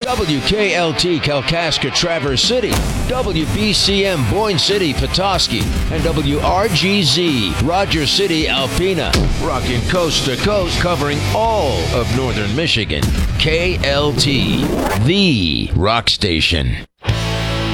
WKLT Kalkaska Traverse City, WBCM Boyne City Petoskey, and WRGZ Rogers City Alpena. Rocking coast to coast, covering all of northern Michigan. KLT, the rock station.